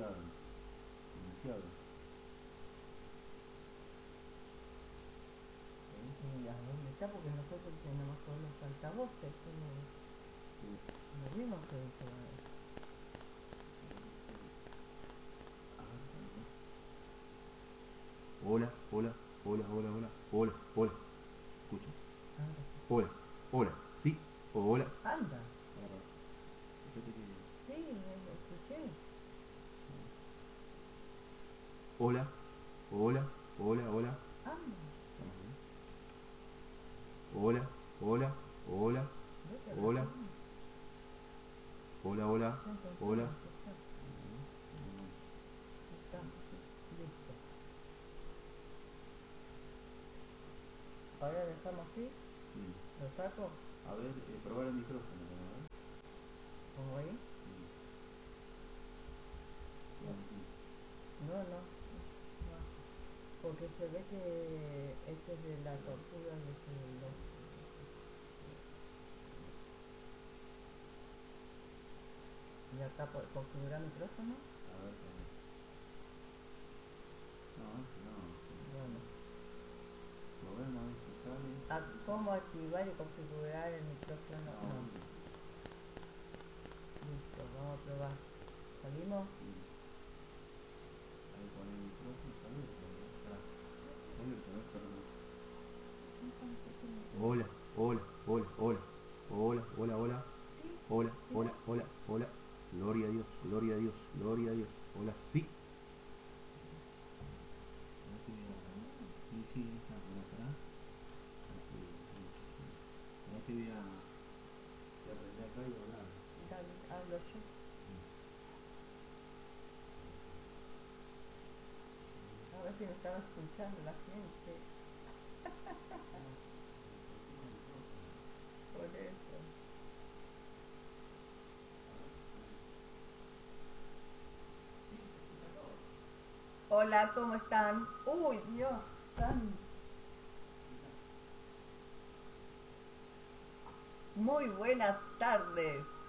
demasiado. Demasiado. ¿Y a dónde está? Porque nosotros tenemos todos los altavoces, Sí. lo mismo que dice. Hola, hola, hola, hola, hola, hola, hola. Escucha. Anda. Hola, hola, sí, hola. Anda. Ahora, fíjate que. Sí, lo escuché. Hola, hola, hola, hola. Anda. Ajá. Hola, hola, hola, Vete a hola, hola, hola, ya encontré hola. dónde está. Está. Listo. Ahora dejamos así. Sí. Lo saco. A ver, probar el micrófono, a ver. Pongo ahí. No, no. No. Porque se ve que este es de la tortuga de ese loco. Y acá por configurar micrófono. A ver, no, no. Bueno. Probemos a ver si sale. ¿Cómo activar y configurar el micrófono? No. Listo, vamos a probar. ¿Salimos? Sí. Ahí con el micrófono salió. Hola, hola, hola, hola, hola, hola, hola, hola, hola, hola, hola. Gloria a Dios, gloria a Dios, gloria a Dios. Hola, sí. Sí, sí, esa, ¿cómo estará? Ahora que voy a aprender acá y hablar. Dale, hablo yo. A ver si me estaba escuchando la gente. Por eso. Hola, ¿cómo están? Uy, Dios santo. Muy buenas tardes.